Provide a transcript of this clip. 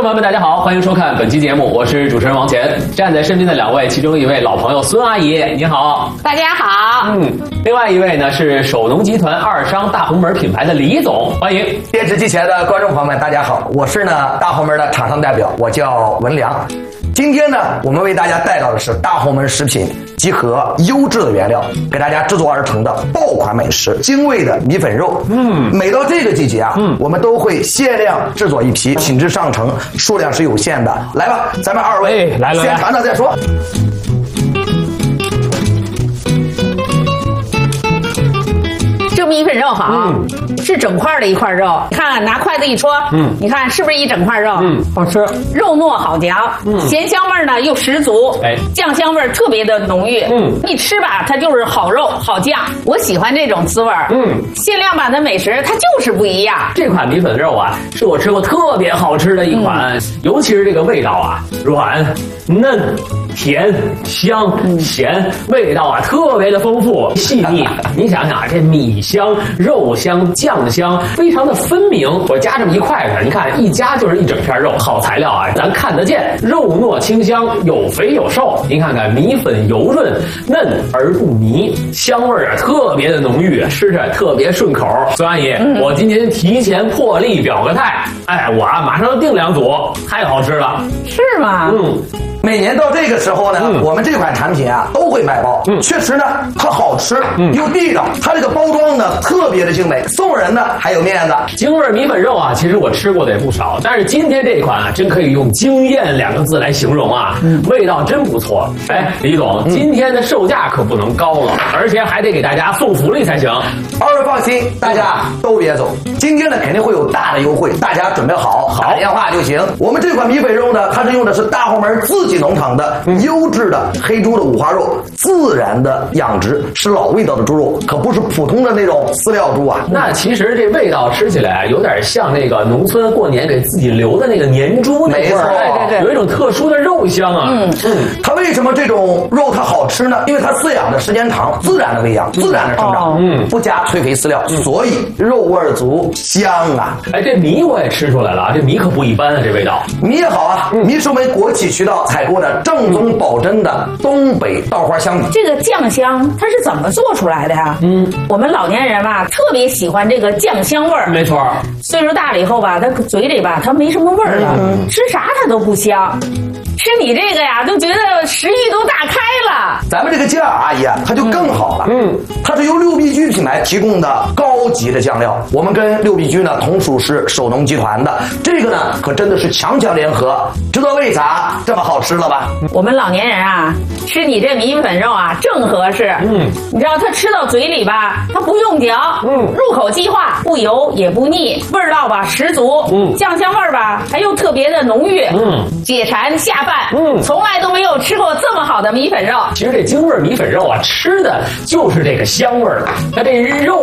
众朋友们，大家好，欢迎收看本期节目，我是主持人王乾。站在身边的两位，其中一位老朋友孙阿姨，你好。 大家好。 另外一位呢是首农集团二商大红门品牌的李总，欢迎。 电视机前的观众朋友们，大家好，我是大红门的厂商代表，我叫文良。今天呢，我们为大家带到的是大红门食品集合优质的原料，给大家制作而成的爆款美食，精味的米粉肉。每到这个季节啊，我们都会限量制作一批，品质上乘，数量是有限的。来吧，咱们二位来先尝尝再说。 这米粉肉好，是整块的一块肉。你看，拿筷子一戳，你看是不是一整块肉？ 好吃， 肉糯好嚼，咸香味呢又十足，酱香味特别的浓郁。一吃吧，它就是好肉好酱，我喜欢这种滋味。限量版的美食它就是不一样。 这款米粉肉啊，是我吃过特别好吃的一款，尤其是这个味道啊，软嫩。甜香咸，味道啊特别的丰富细腻。你想想啊，这米香、肉香、酱香非常的分明。我夹这么一筷子，你看一夹就是一整片肉，好材料啊，咱看得见，肉糯清香，有肥有瘦。您看看米粉油润嫩而不泥，香味啊特别的浓郁，吃着特别顺口。孙阿姨，我今天提前破例表个态，我啊马上要订2组，太好吃了。 是吗？ 每年到这个时候呢，我们这款产品啊都会卖爆。确实呢，它好吃又地道，它这个包装呢特别的精美，送人呢还有面子。 京味米粉肉啊，其实我吃过的也不少，但是今天这款啊，真可以用惊艳2个字来形容啊，味道真不错。李总，今天的售价可不能高了，而且还得给大家送福利才行。 二位放心，大家都别走，今天呢肯定会有大的优惠，大家准备好，打电话就行。我们这款米粉肉呢，它是用的是大红门自己农场的优质的黑猪的五花肉，自然的养殖，是老味道的猪肉，可不是普通的那种饲料猪啊。 那其实这味道吃起来有点像那个农村过年给自己留的那个年猪那味儿，对，有一种特殊的肉香啊。 它为什么这种肉它好吃呢？因为它饲养的时间长，自然的喂养，自然的生长，不加催肥饲料，所以肉味足，香啊。 这米我也吃出来了啊，这米可不一般啊，这味道。 米也好啊，米是我们国企渠道采购的正宗保真的东北稻花香米。 这个酱香它是怎么做出来的呀？我们老年人吧特别喜欢这个酱香味儿。 没错， 岁数大了以后吧，他嘴里吧他没什么味儿了，吃啥他都不香。吃你这个呀，就觉得食欲都大开了。 咱们这个酱阿姨啊，它就更好了。它是由六必居品牌提供的高级的酱料。我们跟六必居呢同属是首农集团的，这个呢可真的是强强联合，知道为啥这么好吃了吧？ 我们老年人啊，吃你这米粉肉啊正合适。你知道它吃到嘴里吧，它不用嚼，入口即化，不油也不腻，味道吧十足，酱香味吧还又特别的浓郁，解馋下饭。从来都没有吃过这么好的米粉肉。 其实这京味米粉肉啊，吃的就是这个香味儿。它这肉